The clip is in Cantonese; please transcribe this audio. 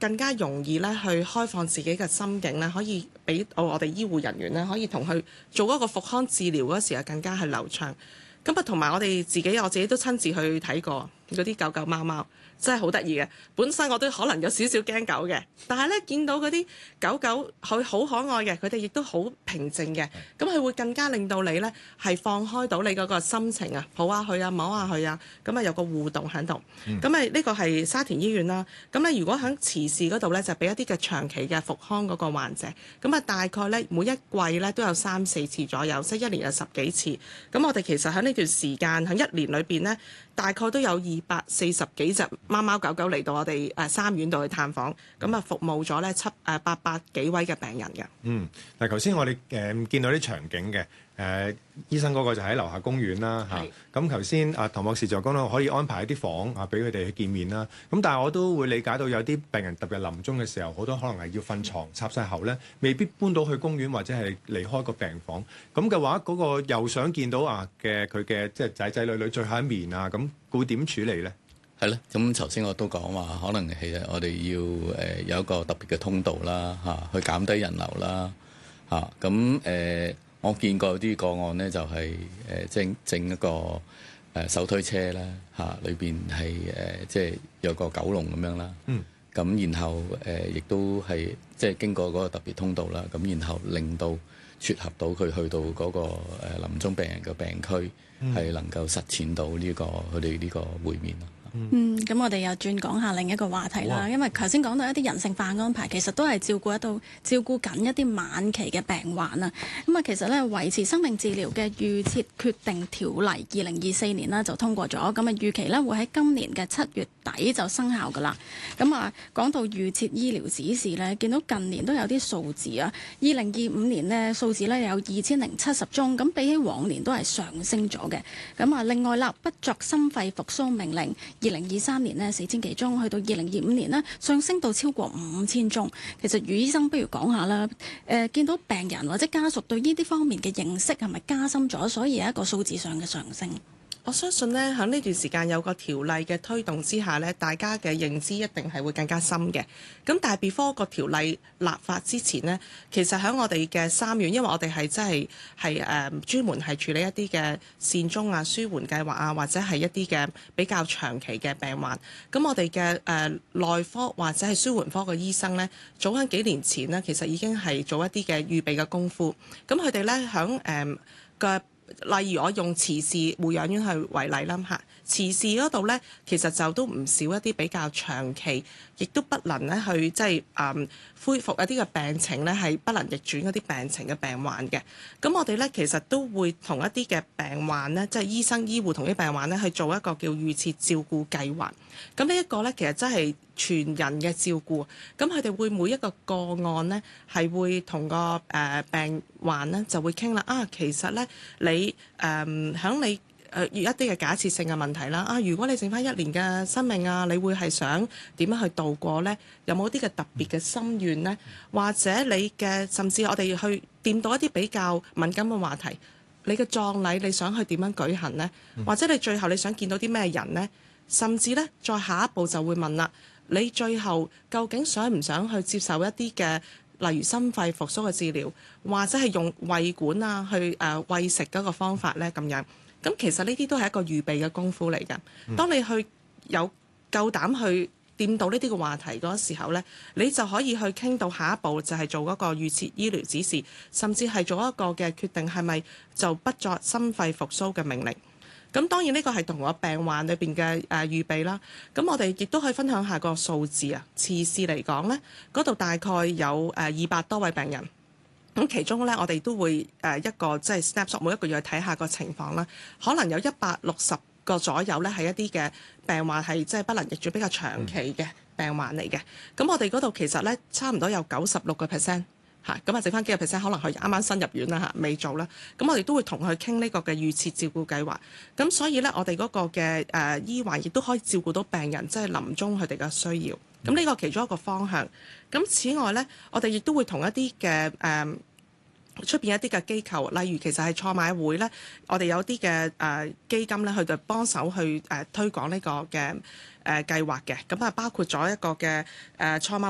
更加容易咧去開放自己嘅心境咧，可以俾到我哋醫護人員咧，可以同佢做嗰個復康治療嗰時候更加係流暢。咁啊，同埋我自己都親自去睇過嗰啲狗狗貓貓，真係好得意嘅。本身我都可能有少少驚狗嘅，但係咧見到嗰啲狗狗佢好可愛嘅，佢哋亦都好平靜嘅。咁佢會更加令到你咧係放開到你嗰個心情啊，抱下佢啊，摸下佢啊，咁啊有個互動喺度。咁啊呢個係沙田醫院啦。咁咧如果喺慈氏嗰度咧，就俾一啲嘅長期嘅復康嗰個患者。咁啊大概咧每一季咧都有3-4次左右，即係1年有10幾次。咁我哋其實喺呢段時間喺1年裏邊咧，大概都有240幾隻貓貓狗狗嚟到我哋3院度去探訪，咁啊服務咗咧800幾位嘅病人嘅。 嗱頭先我哋見到啲場景嘅，醫生嗰個就喺樓下公園啦嚇。咁頭先唐博士就講到可以安排一啲房俾佢哋去見面啦。咁但係我都會理解到有啲病人特別臨終嘅時候，好多可能係要瞓床插晒喉咧，未必搬到去公園或者係離開個病房。咁嘅話，嗰個又想見到佢嘅即係仔仔女女最後一面啊，咁會點處理咧？ 係啦，咁頭先我都講話，可能其實我哋要有一個特別嘅通道啦，去減低人流啦，咁我見過啲個案咧，就係整一個手推車啦，裏邊係即係有個狗籠咁樣啦，咁然後亦都係即係經過嗰個特別通道啦，咁然後令到撮合到佢去到嗰個臨終病人嘅病區，係能夠實踐到呢個佢哋呢個會面咯。 咁我哋又轉講下另一個話題啦。因為頭先講到一啲人性化安排，其實都係照顧緊一啲晚期嘅病患啊。咁啊，其實咧維持生命治療嘅預設決定條例2024年啦就通過咗，咁啊預期咧會喺今年嘅7月底就生效噶啦。咁啊講到預設醫療指示咧，見到近年都有啲數字啊。2025年呢數字咧有2070宗，咁比起往年都係上升咗嘅。咁啊另外啦，不作心肺復甦命令。2023年呢4000幾宗，去到2025年呢上升到超過5000宗。其實余醫生不如講下啦，見到病人或者家屬對呢啲方面嘅認識係咪加深咗，所以有一個數字上嘅上升？ 我相信呢，喺呢段時間有個條例嘅推動之下呢，大家嘅認知一定係會更加深嘅。咁但係 before 個條例立法之前呢，其實喺我哋嘅3院，因為我哋係真係專門係處理一啲嘅善終啊、舒緩計劃啊，或者係一啲嘅比較長期嘅病患。咁我哋嘅內科或者係舒緩科嘅醫生呢，早喺幾年前呢，其實已經係做一啲嘅預備嘅功夫。咁佢哋呢，響例如我用慈氏護養院去為例啦嚇，慈氏嗰度咧，其實就都唔少一啲比較長期，亦都不能咧去即係恢復一啲嘅病情咧，係不能逆轉嗰啲病情嘅病患嘅。咁我哋咧其實都會同一啲嘅病患咧，即係醫生醫護同啲病患咧去做一個叫預設照顧計劃。咁呢一個咧其實真係全人嘅照顧。咁佢哋會每一個個案咧係會同個病患咧就會傾啦。其實咧你響你一啲嘅假設性嘅問題啦。如果你剩翻1年嘅生命你會係想點樣去度過呢？有冇啲嘅特別嘅心願呢？或者你嘅甚至我哋去掂到一啲比較敏感嘅話題，你嘅葬禮你想去點樣舉行呢？或者你最後你想見到啲咩人呢？甚至呢，再下一步就會問啦，你最後究竟想唔想去接受一啲嘅例如心肺復甦嘅治療，或者係用胃管去餵食嗰個方法呢？咁樣。咁其實呢啲都係一個預備嘅功夫嚟㗎。當你去有夠膽去掂到呢啲嘅話題嗰時候呢，你就可以去傾到下一步，就係做嗰個預設醫療指示，甚至係做一個嘅決定，係咪就不作心肺復甦嘅命令。咁當然呢個係同我病患裏邊嘅預備啦。咁我哋亦都可以分享下個數字啊。慈氏嚟講呢，嗰度大概有200多位病人。咁其中咧，我哋都會一個即係 snapshot，每一個月去睇下個情況啦。可能有160個左右咧，係一啲嘅病患係即係不能逆轉比較長期嘅病患嚟嘅。咁我哋嗰度其實咧，差唔多有96%嚇，咁剩翻幾個 percent 可能佢啱啱新入院啦嚇，未做啦。咁我哋都會同佢傾呢個嘅預設照顧計劃。咁所以咧，我哋嗰個嘅醫患亦都可以照顧到病人即係臨終佢哋嘅需要。咁呢個其中一個方向。咁此外咧，我哋亦都會同一啲嘅出邊一啲嘅機構，例如其實係賽馬會咧，我哋有啲嘅基金咧，佢就幫手去推廣呢個嘅計劃嘅。咁包括咗一個嘅賽馬